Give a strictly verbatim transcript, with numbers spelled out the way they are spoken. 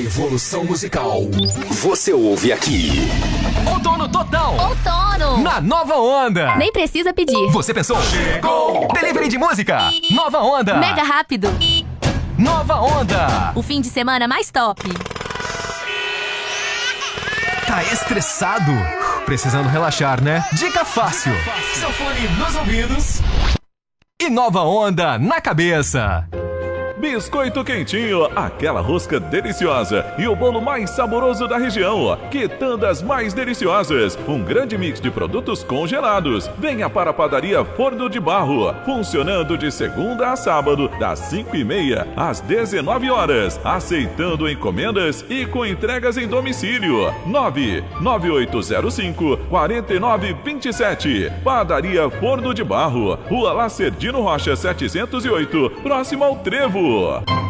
evolução musical você ouve aqui. Outono total. Outono. Na Nova Onda. Nem precisa pedir. Você pensou? Chegou. Delivery de música. Nova Onda. Mega rápido. Nova Onda. O fim de semana mais top. Tá estressado? Precisando relaxar, né? Dica fácil. Seu fone nos ouvidos e Nova Onda na cabeça. Biscoito quentinho, aquela rosca deliciosa e o bolo mais saboroso da região. Quitandas mais deliciosas, um grande mix de produtos congelados. Venha para a padaria Forno de Barro, funcionando de segunda a sábado, das cinco e meia às dezenove horas, aceitando encomendas e com entregas em domicílio. nove nove oito zero cinco, quatro nove dois sete. Padaria Forno de Barro, Rua Lacerdino Rocha setecentos e oito, próximo ao Trevo.